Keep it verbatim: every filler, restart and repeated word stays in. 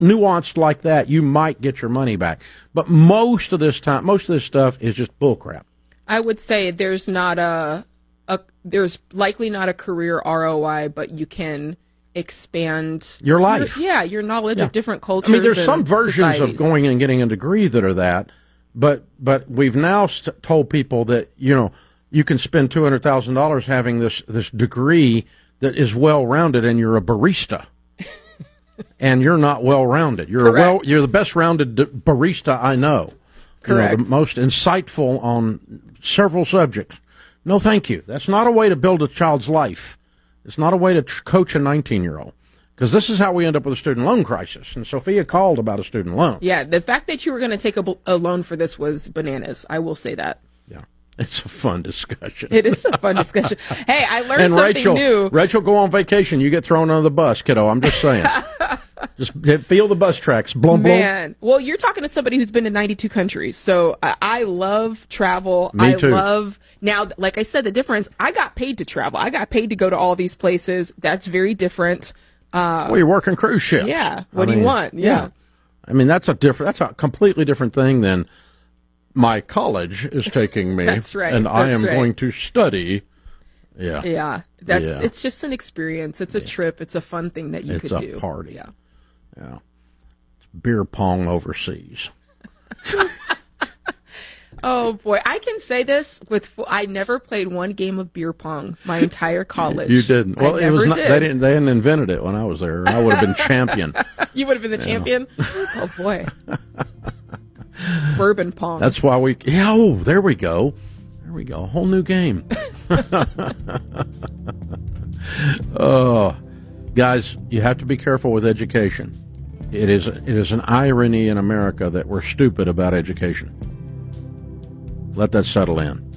nuanced like that, you might get your money back. But most of this time, most of this stuff is just bullcrap. I would say there's not a, a there's likely not a career R O I, but you can expand your life. Your, yeah, your knowledge yeah. of different cultures. I mean, there's some versions societies. of going and getting a degree that are that, but but we've now st- told people that, you know, you can spend two hundred thousand dollars having this this degree that is well rounded, and you're a barista. And you're not well rounded. You're a well. You're the best rounded barista I know. Correct. You know, the most insightful on several subjects. No, thank you. That's not a way to build a child's life. It's not a way to tr- coach a nineteen-year-old. Because this is how we end up with a student loan crisis. And Sophia called about a student loan. Yeah, the fact that you were going to take a, a loan for this was bananas. I will say that. Yeah. It's a fun discussion. It is a fun discussion. Hey, I learned and something Rachel, new. Rachel, go on vacation. You get thrown under the bus, kiddo. I'm just saying. Just feel the bus tracks. Blum, blum. Man, well, you're talking to somebody who's been to ninety-two countries. So I, I love travel. Me I too. love, now, like I said, the difference, I got paid to travel. I got paid to go to all these places. That's very different. Uh, well, you're working cruise ships. Yeah. What I do mean, you want? Yeah. yeah. I mean, that's a different, that's a completely different thing than my college is taking me. That's right. And That's I am right. going to study. Yeah. Yeah. That's, yeah. it's just an experience. It's a yeah. trip. It's a fun thing that you it's could do. do. It's a party. Yeah. Yeah. It's beer pong overseas. Oh boy, I can say this with full, I never played one game of beer pong my entire college. You didn't. Well, I it was not, did. they didn't. They hadn't invented it when I was there. I would have been champion. You would have been the yeah. champion. Oh boy, bourbon pong. That's why we. Yeah. Oh, there we go. There we go. A whole new game. Oh, guys, you have to be careful with education. It is. It is an irony in America that we're stupid about education. Let that settle in.